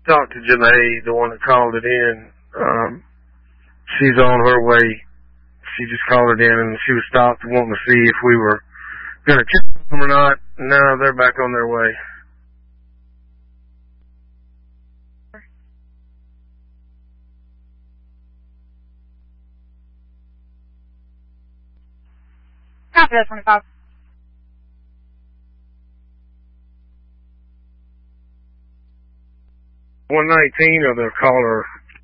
talked to Janae, the one that called it in. She's on her way. She just called it in, and she was stopped wanting to see if we were going to check them or not. No, they're back on their way. Copy that, 25. $119 of the caller.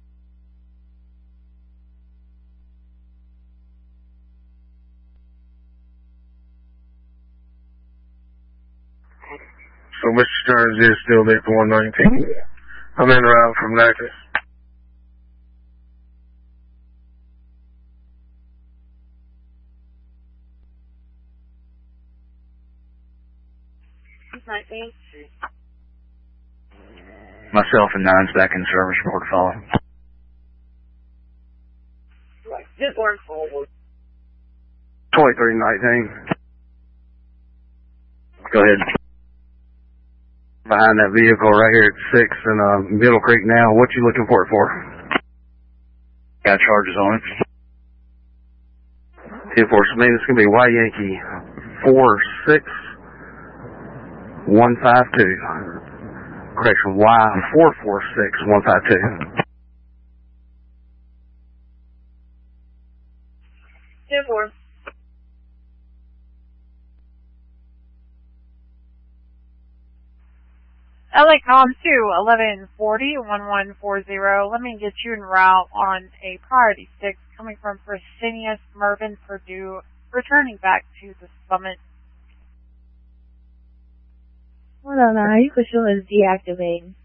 So Mr. Stearns is still there for 119. I'm en route from Natchez. Myself and Nine's back in service, report to follow. Just going forward. 2319. Go ahead. Behind that vehicle right here at 6 in Middle Creek now. What you looking for it for? Got charges on it. 10-4, so maybe it's going to be Y Yankee 46152. Correction, Y 446152. 10-4. LACOM 2, 1140-1140. Let me get you en route on a priority 6 coming from Fresenius Mervyn Purdue, returning back to the summit. Hold on, our Equishul is deactivating.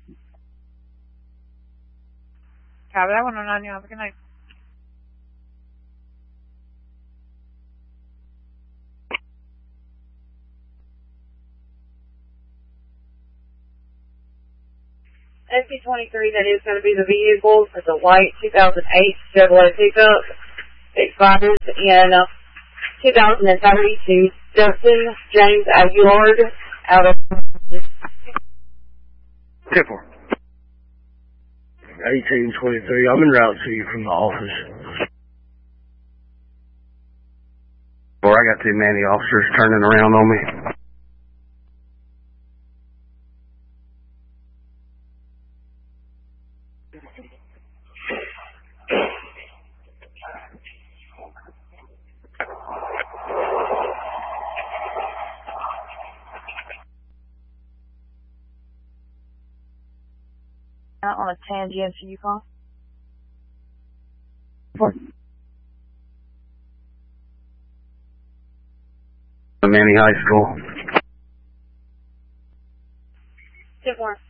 Copy that, 109, you have a good night. SP23, that is going to be the vehicle. It's a white 2008 Chevrolet pickup. It expires in 2032. Justin James Aguillard out of 10-4. 1823. I'm en route to you from the office. Boy, I got too many officers turning around on me. On a tangent to Yukon. 4. Manny High School. 10-4.